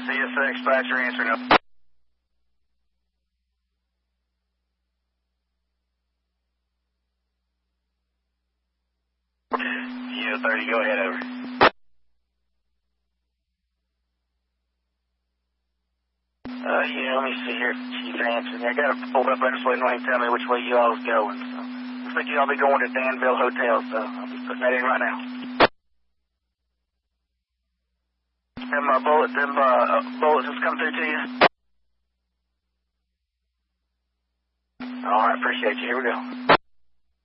CSX, dispatcher answering up. Yeah, 30, go ahead, over. Yeah, let me see here, Chief answering. I got to pull up, I just waiting on him to tell me which way you all's going, so. Looks like you all be going to Danville Hotel, so I'll be putting that in right now. Them bullets just come through to you? All right, appreciate you. Here we go.